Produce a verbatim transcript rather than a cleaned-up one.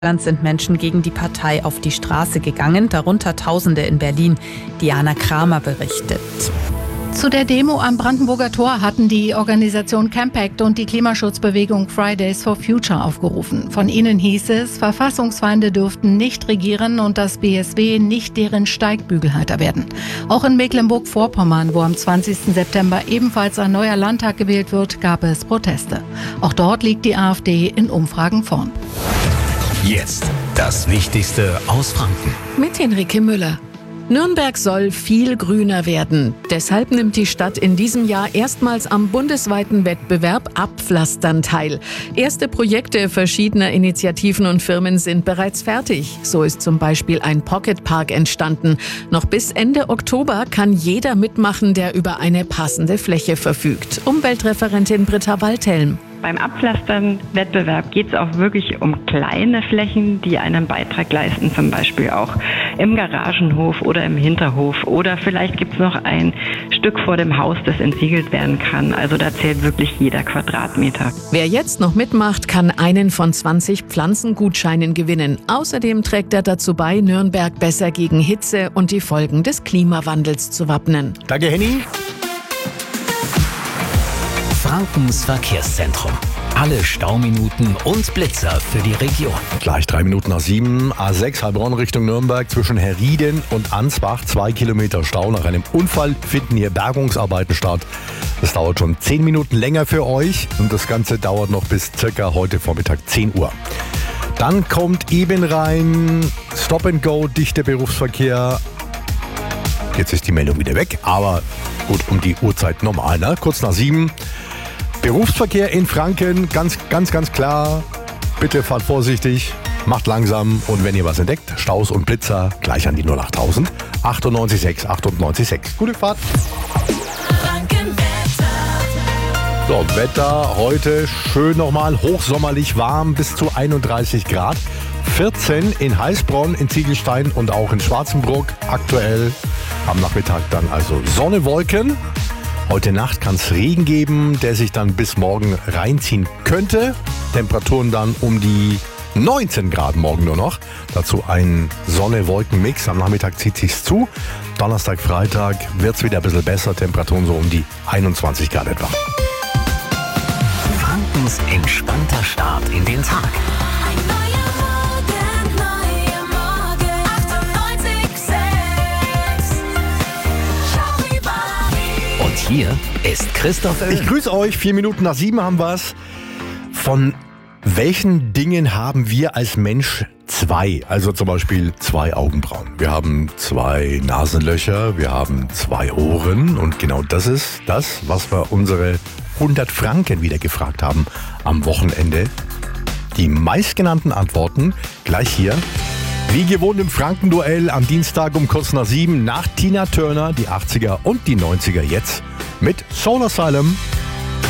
sind Menschen gegen die Partei auf die Straße gegangen, darunter Tausende in Berlin. Diana Kramer berichtet. Zu der Demo am Brandenburger Tor hatten die Organisation Campact und die Klimaschutzbewegung Fridays for Future aufgerufen. Von ihnen hieß es, Verfassungsfeinde dürften nicht regieren und das B S W nicht deren Steigbügelhalter werden. Auch in Mecklenburg-Vorpommern, wo am zwanzigsten September ebenfalls ein neuer Landtag gewählt wird, gab es Proteste. Auch dort liegt die AfD in Umfragen vorn. Jetzt das Wichtigste aus Franken. Mit Henrike Müller. Nürnberg soll viel grüner werden. Deshalb nimmt die Stadt in diesem Jahr erstmals am bundesweiten Wettbewerb Abpflastern teil. Erste Projekte verschiedener Initiativen und Firmen sind bereits fertig. So ist zum Beispiel ein Pocketpark entstanden. Noch bis Ende Oktober kann jeder mitmachen, der über eine passende Fläche verfügt. Umweltreferentin Britta Waldhelm. Beim Abpflastern-Wettbewerb geht es auch wirklich um kleine Flächen, die einen Beitrag leisten, zum Beispiel auch im Garagenhof oder im Hinterhof. Oder vielleicht gibt es noch ein Stück vor dem Haus, das entsiegelt werden kann. Also da zählt wirklich jeder Quadratmeter. Wer jetzt noch mitmacht, kann einen von zwanzig Pflanzengutscheinen gewinnen. Außerdem trägt er dazu bei, Nürnberg besser gegen Hitze und die Folgen des Klimawandels zu wappnen. Danke, Henny. Frankens Verkehrszentrum. Alle Stauminuten und Blitzer für die Region. Gleich drei Minuten nach sieben. A sechs Heilbronn Richtung Nürnberg zwischen Herrieden und Ansbach. Zwei Kilometer Stau. Nach einem Unfall finden hier Bergungsarbeiten statt. Das dauert schon zehn Minuten länger für euch. Und das Ganze dauert noch bis circa heute Vormittag zehn Uhr. Dann kommt eben rein Stop and Go, dichter Berufsverkehr. Jetzt ist die Meldung wieder weg. Aber gut, um die Uhrzeit normal, ne? Kurz nach sieben. Berufsverkehr in Franken, ganz, ganz, ganz klar. Bitte fahrt vorsichtig, macht langsam und wenn ihr was entdeckt, Staus und Blitzer, gleich an die null acht tausend achtundneunzig sechs achtundneunzig sechs. Gute Fahrt. So, Wetter heute schön nochmal, hochsommerlich warm bis zu einunddreißig Grad. vierzehn in Heißbronn, in Ziegelstein und auch in Schwarzenbruck. Aktuell am Nachmittag dann also Sonne, Wolken. Heute Nacht kann es Regen geben, der sich dann bis morgen reinziehen könnte. Temperaturen dann um die neunzehn Grad morgen nur noch. Dazu ein Sonne-Wolken-Mix. Am Nachmittag zieht sich's zu. Donnerstag, Freitag wird es wieder ein bisschen besser. Temperaturen so um die einundzwanzig Grad etwa. Frankens entspannter Start in den Tag. Und hier ist Christoph Oehlen. Ich grüße euch. Vier Minuten nach sieben haben wir es. Von welchen Dingen haben wir als Mensch zwei? Also zum Beispiel zwei Augenbrauen. Wir haben zwei Nasenlöcher. Wir haben zwei Ohren. Und genau das ist das, was wir unsere hundert Franken wieder gefragt haben am Wochenende. Die meistgenannten Antworten gleich hier. Wie gewohnt im Frankenduell am Dienstag um kurz nach sieben nach Tina Turner, die achtziger und die neunziger jetzt mit Soul Asylum.